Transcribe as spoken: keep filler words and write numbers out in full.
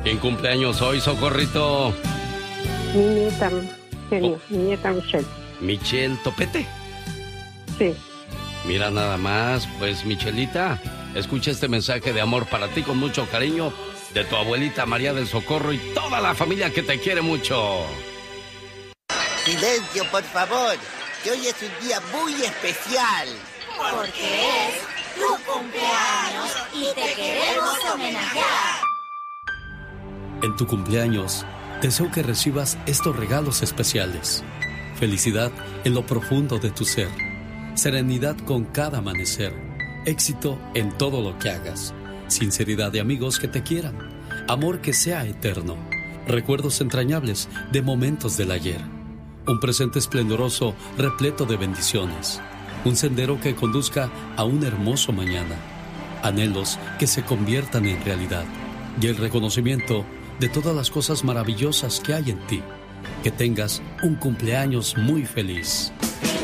¿Quién cumpleaños hoy, Socorrito? Mi nieta, genio, oh. mi nieta Michelle. ¿Michelle Topete? Sí. Mira nada más, pues Michelita, escucha este mensaje de amor para ti con mucho cariño de tu abuelita María del Socorro y toda la familia que te quiere mucho. Silencio, por favor, que hoy es un día muy especial. Porque es tu cumpleaños y te queremos homenajear. En tu cumpleaños, deseo que recibas estos regalos especiales. Felicidad en lo profundo de tu ser. Serenidad con cada amanecer. Éxito en todo lo que hagas. Sinceridad de amigos que te quieran. Amor que sea eterno. Recuerdos entrañables de momentos del ayer. Un presente esplendoroso repleto de bendiciones. Un sendero que conduzca a un hermoso mañana. Anhelos que se conviertan en realidad. Y el reconocimiento de todas las cosas maravillosas que hay en ti. Que tengas un cumpleaños muy feliz.